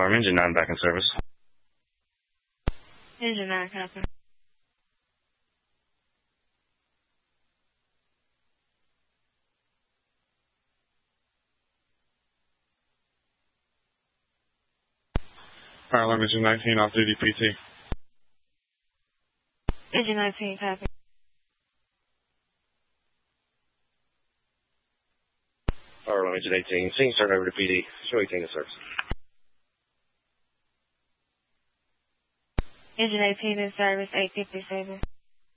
alarm, engine 9 back in service. Engine 9, copy. Fire alarm, engine 19, off-duty PT. Engine 19, copy. Fire alarm, engine 18, scene start over to PD. Show 18 in service. Engine 18 in service, 857.